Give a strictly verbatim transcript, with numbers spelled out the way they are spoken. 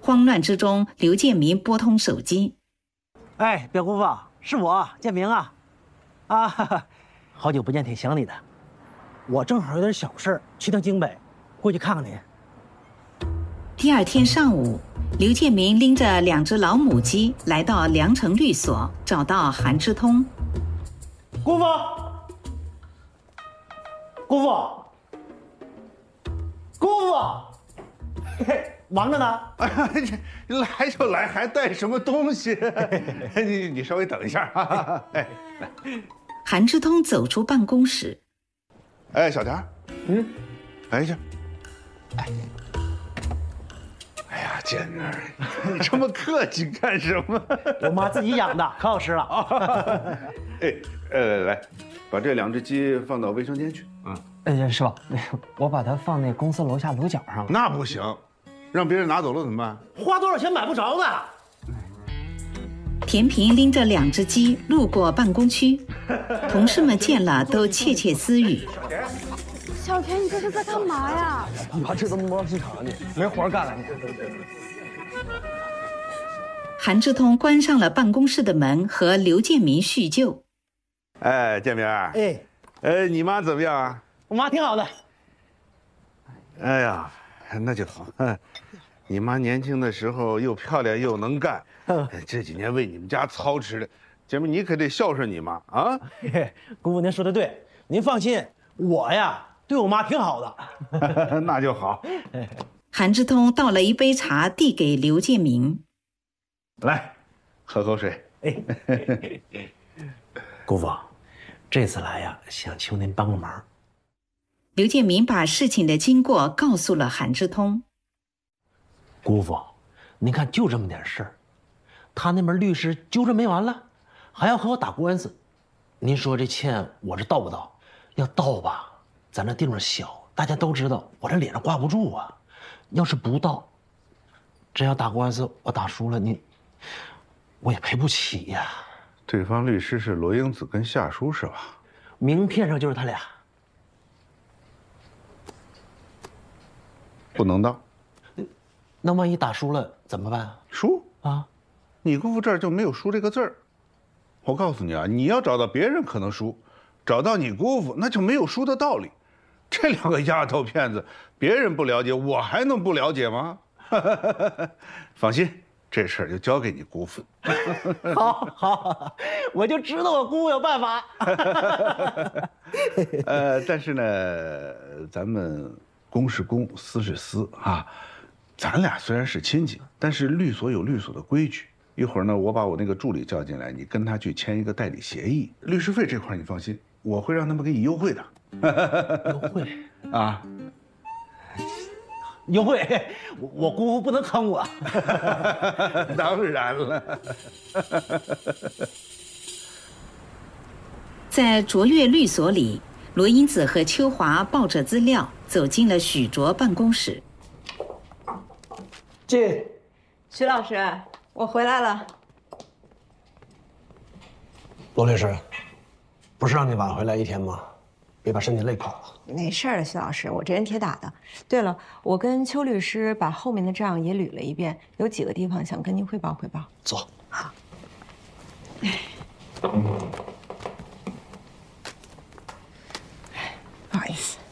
慌乱之中，刘建民拨通手机：“ 哎，表姑父，是我建明啊，啊，哈哈，好久不见，挺想你的。我正好有点小事，去趟京北，过去看看您。” 第二天上午，刘建民拎着两只老母鸡来到良城律所，找到韩之通。 姑父，姑父，姑父，嘿嘿，忙着呢。 来就来，还带什么东西？你你稍微等一下啊。哎，来。 韩之通走出办公室。 哎，小田，嗯，来一下。哎。哎呀，建明，你这么客气干什么？ 我妈自己养的，可好吃了。 哎，呃，来，把这两只鸡放到卫生间去。啊， 哎，师傅，我把它放那公司楼下楼角上了。 那不行，让别人拿走了怎么办？ 花多少钱买不着的。 田平拎着两只鸡路过办公区，同事们见了都窃窃私语。 小田，你这是在干嘛呀？ 妈，这都摸皮厂呢，没活干了你。 韩之通关上了办公室的门，和刘建民叙旧。 哎，建明，哎，呃，你妈怎么样啊？ 我妈挺好的。 哎呀，那就好。你妈年轻的时候又漂亮又能干，这几年为你们家操持的，建明你可得孝顺你妈啊。 姑父您说的对，您放心，我呀。对我妈挺好的。 那就好。 韩之通倒了一杯茶递给刘建民， 来，喝口水。 哎，姑父，这次来呀，想求您帮个忙。 刘建民把事情的经过告诉了韩之通。 姑父，您看就这么点事儿，他那边律师纠缠没完了，还要和我打官司。您说这欠我这到不到？要到吧？咱这地方小，大家都知道，我这脸上挂不住啊。要是不到，真要打官司，我打输了，你我也赔不起呀。 对方律师是罗英子跟夏叔是吧？ 名片上就是他俩。 不能当。 那万一打输了怎么办？ 输啊？ 你姑父这儿就没有输这个字儿。我告诉你啊，你要找到别人可能输。找到你姑父，那就没有输的道理。这两个丫头片子，别人不了解，我还能不了解吗？放心，这事儿就交给你姑父。 好，好，我就知道我姑父有办法。 呃，但是呢，咱们公是公，私是私啊。咱俩虽然是亲戚，但是律所有律所的规矩。一会儿呢，我把我那个助理叫进来，你跟他去签一个代理协议。律师费这块你放心。我会让他们给你优惠的， 优惠啊， 优惠，我姑父不能坑我。 当然了。 在卓越律所里，罗英子和秋华抱着资料走进了许卓办公室。 进， 徐老师，我回来了。 罗律师。不是让你晚回来一天吗？别把身体累垮了。 没事的，徐老师，我这人铁打的。对了，我跟邱律师把后面的账也捋了一遍，有几个地方想跟您汇报汇报。 走。 好。不好意思。